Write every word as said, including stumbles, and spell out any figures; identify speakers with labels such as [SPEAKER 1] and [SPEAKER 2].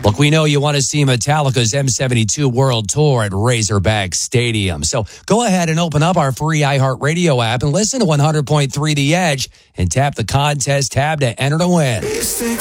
[SPEAKER 1] Look, we know you want to see Metallica's M seventy-two World Tour at Razorback Stadium. So go ahead and open up our free iHeartRadio app and listen to one hundred point three The Edge and tap the contest tab to enter to win.